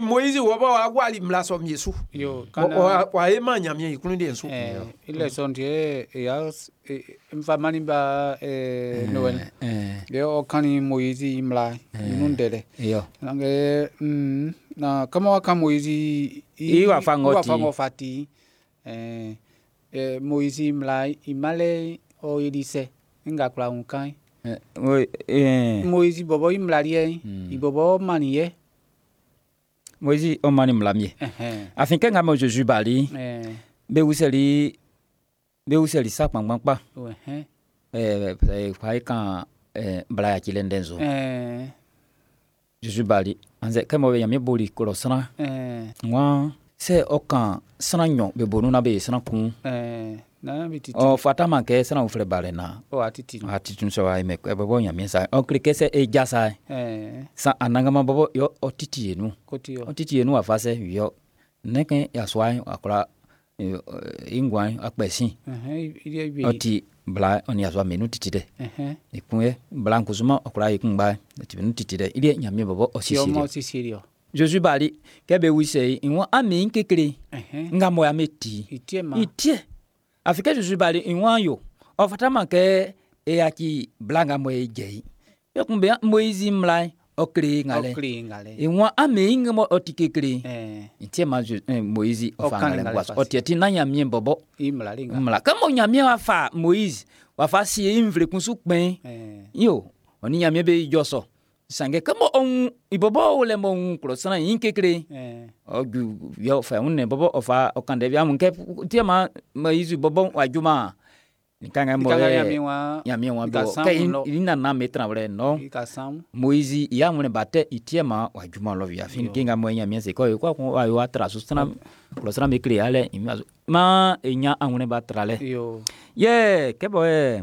Moïse wa wali mlaso myesu yo wa ema nyamye ikundi ensu ile sondie ya mfamani ba Noel yo kani Moïse imla inundele yo nange na kama waka Moïse iwa fati Moïse imla imale o Elise ngakula unkai Moïse bobo imlarie ibobo maniye Moïse o mani mlamie afin que ngamo Jésus bali be useli sa kpangba kwai kan bla ya kilendenzo Jésus bali anze kemo be yami boli ko sana wa se okan sana nyon be bonu na be sana kun na bititi o fatama ke sana ufle bale na o atiti so ai me ko bobo nyami sa o klike se e jasa sa anangama bobo yo otiti enu otiti enu afase yo neke ya swai akora ingwan akpesin oti bla oni aswa menu titi de ikunye bla nkuzuma akora ikunba ti menu titi de ile nyami bobo osisirio Jésus bali kebe wise inwa amin kekere ngamo ya meti itie afika Jésus bali inwa yo o fatama ke e aki blanga mo ejei yo kumbe Moïse mlai okri ngale inwa amin ngamo otikekere itie ma Moïse ofangale ngwas otieti na nyamie bobo imla kama nyamie wafa Moïse wafa si imvre kunsu pen yo oni nyamie be joso sange kama on ibobo ole mo krosana yinkekere ogu yo fa unne bobo ofa okande bia munke tiema Moïse bobo wajuma nikanga mo yami wa bo ke ina na metra wale no Moïse ya mune bate itiema wajuma lo via fin kinga mo yami se ko wa yo atra susana krosana me kre ale ma enya amune batrale ye kebo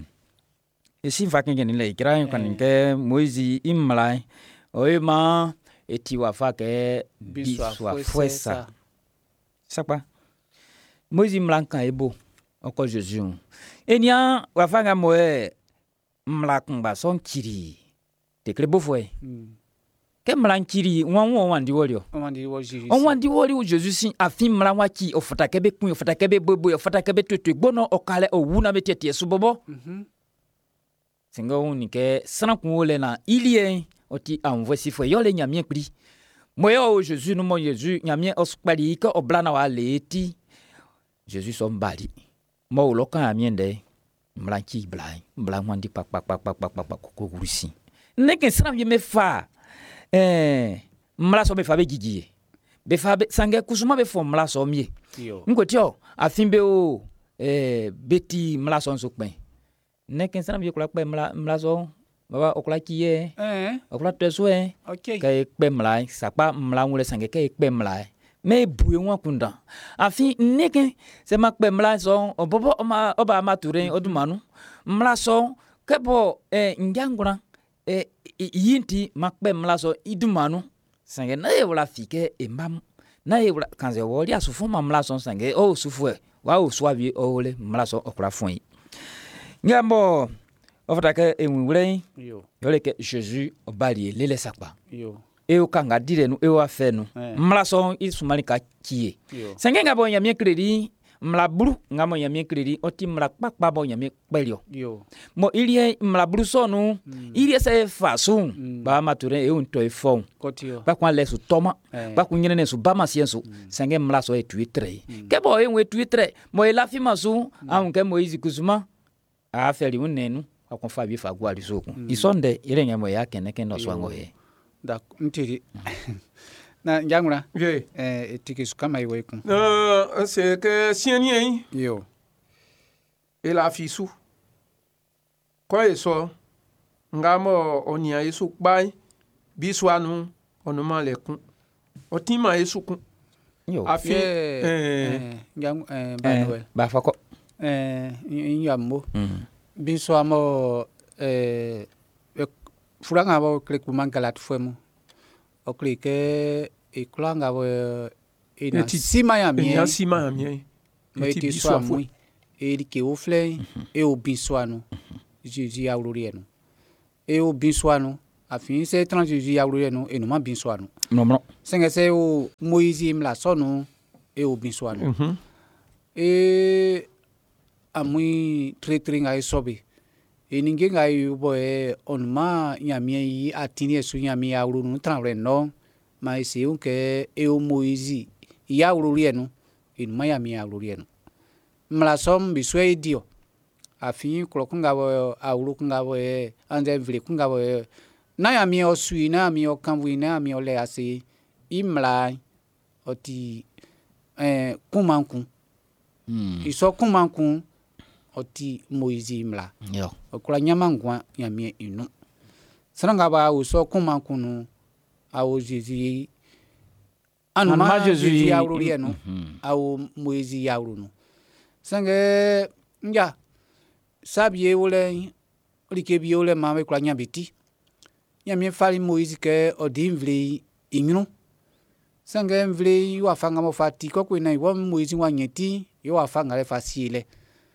esi fakin gen le kira kan ke Moïse imlai oima eti wa fa ke biswa fuesa sapa Moïse mlanka ebo oko Jésus enia wa fa nga moe mlakamba son kiri te krebo foi ke mlankiri wandi wolio wandi woli Jésus sin afin mlanwa ki ofata kebe kun ofata kebe bobo ofata kebe tutu gbono okale owuna metete subobo singa unike sana kunole na ilie oti envoie sifo yo le nyamie pri moyo Jésus no mo Jésus nyamie ospali ka oblana wa leti Jésus son bali mo loka nyamie nde mlanki blai mlanwandi pak ko gurusi neke sana me fa mlaso be fa be gigi be fa be sange kusuma be fo mlaso mie ngotio afimbe o beti mlaso nsokpen neke sana bi kula kpe mlaso baba okula kiye okula teswe kay kpe mlai sakpa mla ngule sange kay kpe mlai me buye nwa kunda afi neke se ma kpe mlai so obobo oba mature odumanu mlaso kebo ngangura yinti ma kpe mlaso idumanu sange na yewla fike embam na yewla kanze woli asufu ma mlaso sange o sufu wa o swabi o le mlaso okula fon ngambo ofata enwure yo leke Jésus obali lele sakpa e o kanga dire nu e o afenu mlaso isumali ka kie sange ngabo nyamie kredi mlabru ngamo nyamie kredi oti mlakpakpa bo nyamie kpelio mo ilie mlabru sonu ilie se fasu ba mature e unto e fon ba kwa lesu toma ba kunyene ne su ba masienso sange mlaso e tuitre kebo e we tuitre mo elafi masu anke Moïse kusuma afeli unenu akonfa bi fagwa lisoko isonde irenya mo yake neke no swango he da ntiri na njangura etikisu kama iwe ku c'est que sienien yo ela fisu ko eso ngamo onia yesu pai biswanu onuma lekun otima yesu kun yo afi njang Manuel ba fako inyambo binso amo furanga bo kliku mangalat fuemo o klike e klanga bo ina sima ya mie eti so amui e dike ofle e o binsoano jiji aururieno e o binsoano afin se transjuju ya wulu no e no ma bin so anu non senga se o Moïse mla so no e o bin so anu e amui tre nga sobe e ninge nga yu boy on ma nyamie yi atini esu nyamie ya wulu no tranre no ma ese un ke e o Moïse ya wulu no e ma ya mi ya wulu no mla som bi so e dio afin klo kunga bo a wulu kunga bo e ande vle kunga bo na ya mi o sui na mi o kanwi na mi o le ase imla oti kumankun iso kumankun oti Moïse mla yo okula nyamangwa ya mi inu sananga ba o so kumankun no a o Jésus anuma Jésus ya wulu no a o Moïse ya wulu no sange nja sabie wole likebi wole ma kula nyabiti nyamie fali Moïse ke odimvli ingnu sange mvli wa fanga mo fati ko kwina wo Moïse wa nyeti yo wa fanga le fasile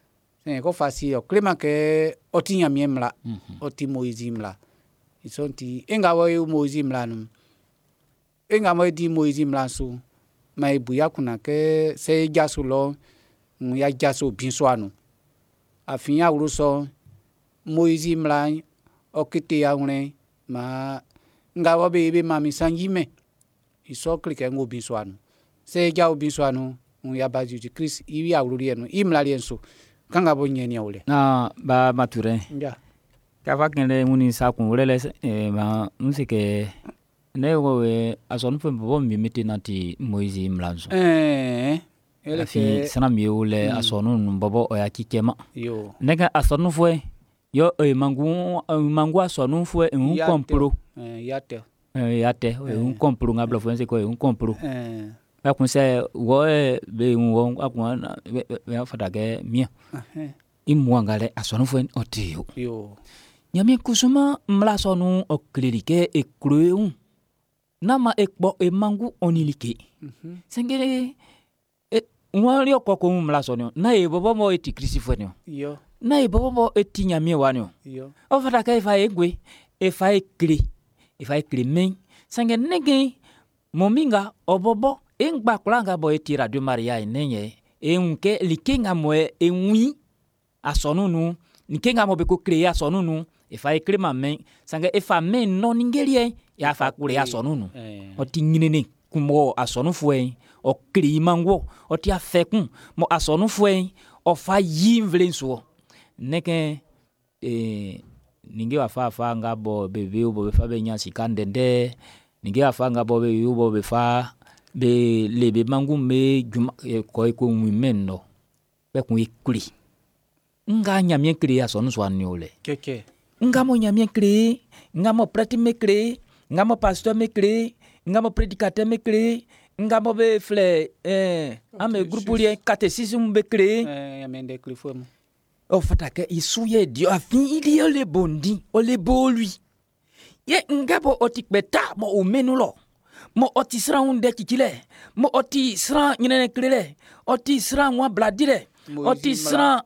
ko fasi o klima ke oti nyamie mla oti Moïse mla isonti enga wo Moïse mla no enga mo di Moïse mla so mai buya kuna ke se jasulo ya jaso binswanu afin ya wulu so Moïse mla okite ya une ma nga wo be ma mi sanjime iso klike ngo binswanu se ja binswanu ya ba Jésus Christ iwi ya wulu no imla lienso kanga bo nyeni awle na ba mature ja ka va kende muni sa kun wele ma musike ne wo ason fu bo mi mitinati Moïse mlanzo ele ke sana mi wole asonu bobo o ya kikema yo nega asonu fu yo mangu asonu fu un komplo yate un komplo ngabla fu se ko un komplo ba kun se wo be wo akun be fata ke mi imwangale asonu fu otiyo yo nyami kusuma mla sonu o klerike e kreu nama ekpo e mangu onilike sengere wali okoko mla sonu na e bobo mo eti krisifenio yo na e bobo mo eti nyami wanio yo o fata ka fa egwe e fa ekle men senge nege mominga obobo engba kulanga bo eti Radio Maria enye enke likenga mo enwi asonu nu nikenga mo be ko creer asonu nu e fa ekle ma men sanga e fa men no ningerie ya fa kure asonu nu o tingine kumo asonu fue o kri mango o ti afekun mo asonu fue o fa yimvlenso neke ninge wa fa nga bo bebe bo be fa be nya sikandende ninge wa fa nga bo be fa be lebe mangu me juma ko women no be kun ikri nga nyamie kri asonu so aniole keke nga mo nyamie kri nga mo prati me kri nga mo pasteur me kri nga mo prédicateur me kri nga mo be fle ame groupe lien catéchisme be kri yamende klifom o fatake isuye dio afin il y a le bondi o le bo lui ye nga bo otikbeta mo o menulo mo oti sra unde kikile mo oti sra nyene klele oti sra nwa bladire oti sra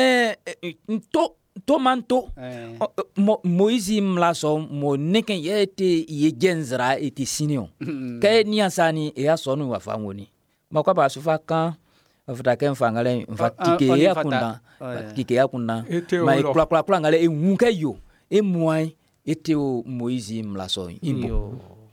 to manto Moïse mlaso mo neken yete ye genzra eti sinio ke ni asani e asonu wa fangoni makwa ba sufa kan afta mfangale mfatike ya kuna ma kula ngale e nunke yo e muai ete o Moïse mlaso imbo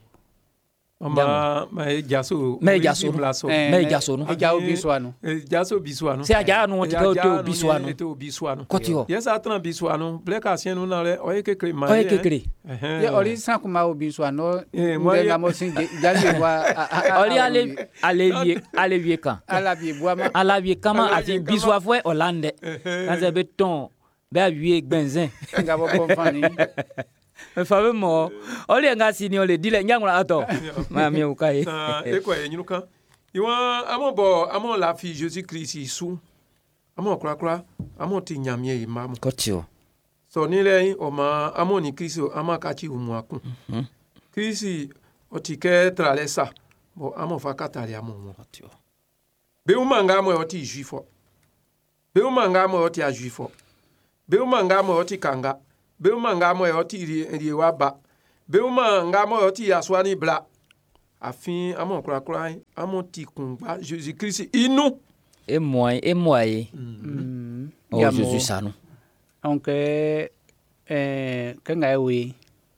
ma jaso mlaso me jaso no jaso biswanu jaso biswanu se aja no ti ko biswanu to biswanu kotio yes atan biswanu bleka sien no na le o ekekre ma o ekekre ye ori san kuma o biswanu ndenga mo sin jali wa ori ale vie kan ala vie kama ati biswa fwe Hollande kanze beton be vie gbenzen nga bo bonfani fameux mo ole nga sini ole dile nyangula ato ma mi ukai eko enyinuka iwa amo la fi Jésus Christ isu amo kra amo ti nyamie imamu kotio so ni le o ma amo ni Christ ama kachi umwakun Christ o ti ke tralesa bo amo fa katali amo kotio be umanga mo o ti juifo be umanga mo o ti ajuifo be umanga mo o ti kanga be umanga mo o ti ri wa ba beuma ngamo oti aswani bla afin amon kura amon ti kungba Jésus Christ inu et moi oh Jésus ça nous donc quand ngawe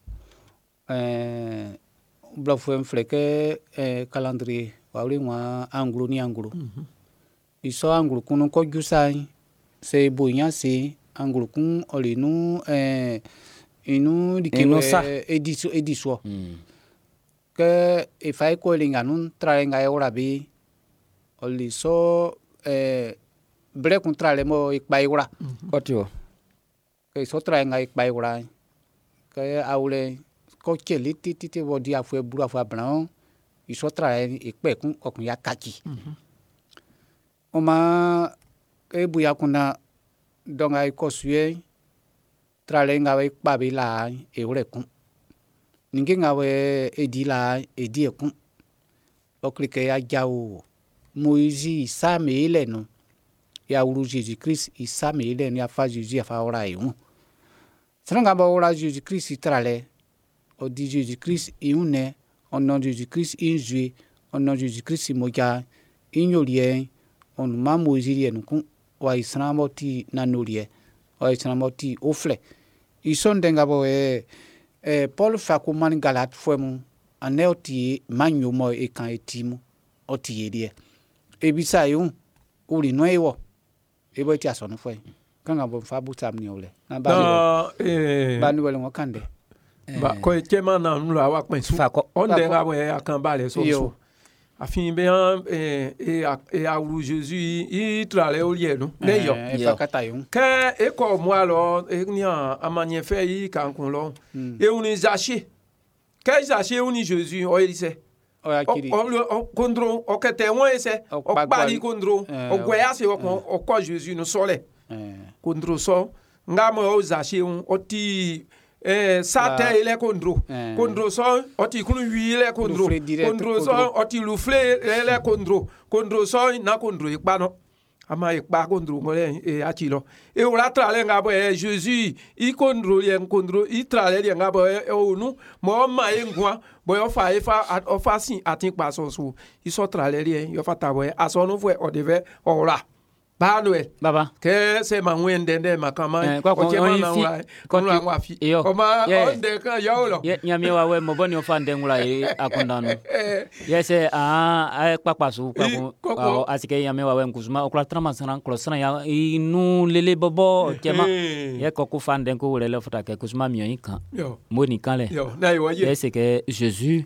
bla fo fleke calendrier wawli wa anglo ni anglo iso anglo kuno ko jusai se bonya se anglo kun olinu inu dikeno ediso que e fai ko linga nun traenga e ora bi oli so bre contra le mo ikbai ora otio que so traenga ikbai ora que aule ko cheli titi bodi afu buru afu blanc iso trae ikpe kun okun ya kaki oma ke buya kuna donga ko suye tralenga we ikpa la e ore kun ninguém awe edila edieku oklike ya jao Moïse same ile no ya uru Jésus Christ isame ile no ya fa Jésus fa ora iun sanga ba ora Jésus Christ trale o di Jésus Christ iune au nom de Jésus Christ injue au nom de Jésus Christ moja ignorie on ma Moïse ile no ku wa isramoti nanolie o isramoti ofle isondenga bo Paul fa ko man galat fo mu anelti manyo mo e kan etimu oti edie e bisa yu uri no ewo e bo ti aso no fo kan bo fa butam ni ole na ba ni wele mo kande ba ko e chema na nlu awa pin su onde nga bo e akan ba le so afin be awuru Jésus i trale olie no ne yo e fa kata yu ke e ko mo alo e ni amanye fe yi kan kun lo e uni Zaché ke Zaché uni Jésus o elise o akiri o kondro o kete won ese o pari kondro o gweya se o ko Jésus no sole kondro so ngamo o Zaché o ti sata ile kondro so oti kunu wi ile kondro so oti lufle ile kondro so na kondro ipano ama ipa kondro ngole achilo e ora trale ngabo Jésus I kondro I trale ngabo onu mo ma engwa boyo fa ofa sin atin pa so iso trale yo fa tabo aso no fo odeve ora Banuel baba ke se manwende makama o chema na wa kono angwa fi oma onde kan yolo nyame wa we moboni ofande ngula akondano yese papasu kwa asike nyame wa we nkuzuma okla trama sana klosana ya inu lele bobo chema ye koku fande ko wele futa ke kuzuma miyo kan moni kan le yese ke Jésus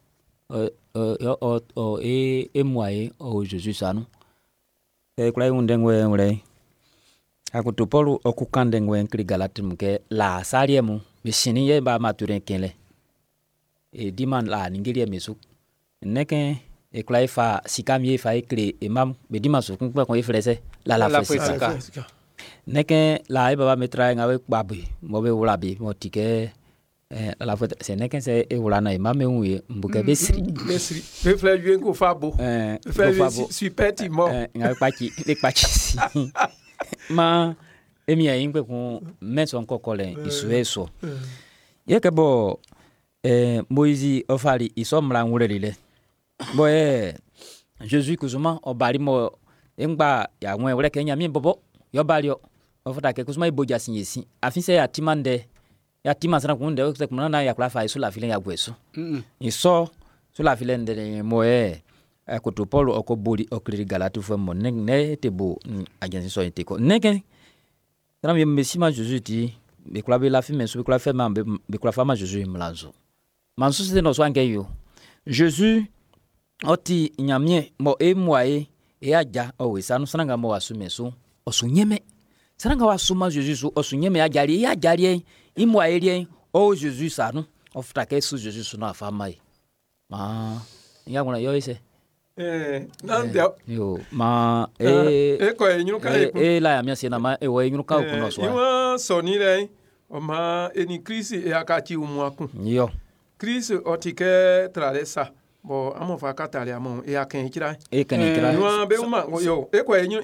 moi Jésus sanu kulai undengwe ngure akutupolu okukandengwe nkri galatim ke la sariemu bisini ye ba maturen kele diman la ningirie mesu neke kulai fa sikamie fa ekre imam be dimasu kun ko ifrese la fesika neke la e baba metra ngawe babi mobe ulabi motike la fois c'est neke se e ulana imam enwe mbuke besri be fle yuen ko fabo super timo ngawe pachi ma emi ayin pe kun meson kokole isueso yeke bo Moïse ofari isomra nwurelile bo Jésus kuzuma obari mo engba ya nwe wure kenya mi bobo yo balio ofuta ke kuzuma iboja sinyesi afise ya timande ya tima sana kunde o se kumana ya kula fa isu la file ya gweso iso so la file ndene mo kutupolo okobuli okriri galatu fo mo ne tebo agensi so inteko neke sana mi mesima Jésus ti be kula be la fi mesu be kula fe ma be kula fa ma Jésus mlanzo manso se no so angeyo Jésus oti nyamie mo moye aja o sanu sana mo wasumeso osunyeme sana wasuma Jésus osunyeme ajari imoye o Jésus sanu ofuta ke su Jésus no afamai ma ngakuna yo ise nande yo ma ko enyuka la ya mia sina ma ewo enyuka okuno so yo soni le o ma eni Kristo akati umwaku yo Kristo otike tralesa bo amo fa katale amo aken kira yo be uma yo ko enyu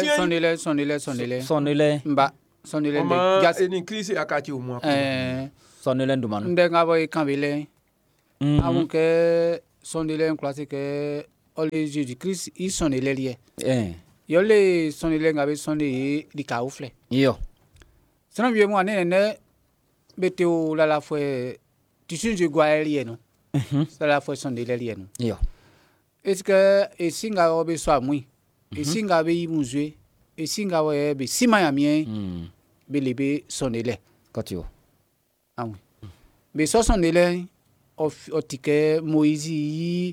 sonile mba sonile ma eni Kristo akati umwaku sonile ndumano ndenga boy kambile amunke sonile classique ole Jésus Christ i sonile lié yole sonile ngabe sonile di kaufle yo sana biye mo ne beteo la fois tisunje gwaelie no la fois sonile lié no yo est-ce que esinga obe so mui esinga be imuzwe esinga we be sima ya mien be lebe sonile kotio amu be so sonile otike Moïse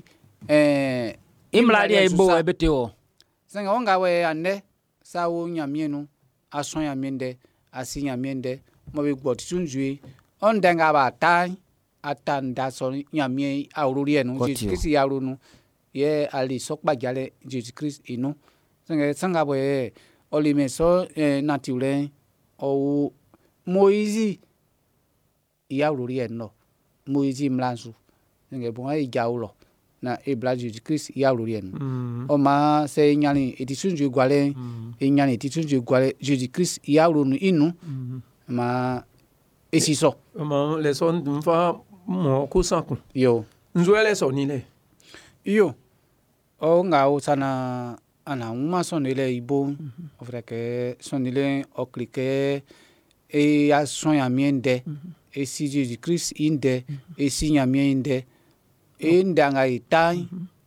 imladi ebo ebeteo senga onga we ande sawo nyamienu ason yamiende asi nyamiende mo be gbot tunjue on denga ba tan atanda so nyamie awrurie no Jésus Christ yawru no ye ali sokpa jale Jésus Christ inu senga we olime so naturel o Moïse yawrurie no Moïse mlansu senga bon ay jawlo na ebla Jésus Christ yawrurie no o ma se nyani etisunju gwale nyani etisunju gwale Jésus Christ yawru no inu ma esiso ma les son mfa mo ko sanku yo nzoele sonile yo o nga o sana ana uma sonile ibo o vrai que sonile o cliquer et a son ya miende et si Jésus Christ inde et si nya miende e ndanga itai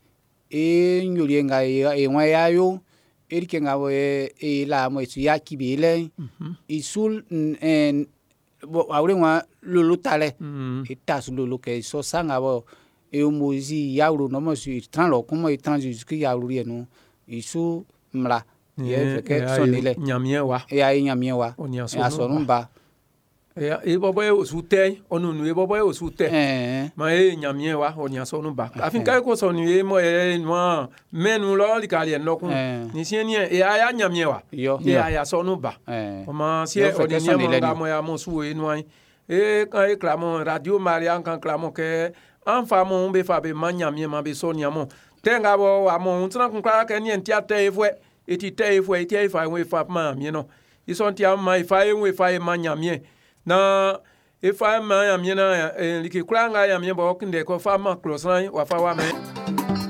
e nyuri nga e wa yayo e kenga we e la mo su yaki bele isul en bo awre wa lulu tale e tas lulu ke so sanga bo e Moïse yawru no mo su tran lo kuma e tran Jésus Christ yawru ye no isu mla ye ke sonile nyamie wa e ai nyamie wa ya sonumba e bobo e osute onunu e bobo e osute ma e nyamie wa onia sonumba afinka ko sonu e mo e no menu lo likali en lokun ni sieni e aya nyamie wa e aya sonumba o ma si e onia mo ga mo ya mo su e no e kan e clamo radio Maria kan clamo ke anfa mo be fa be manyamie ma be sonia mo tenga bo wa mo ntna kun kra ke ni entia te efwe eti te efwe eti efa we fa ma mi no ison tia ma efa e we fa e manyamie na efa ma ya mi na like kra nga ya mi bo kinde ko fa ma close line wa fa wa me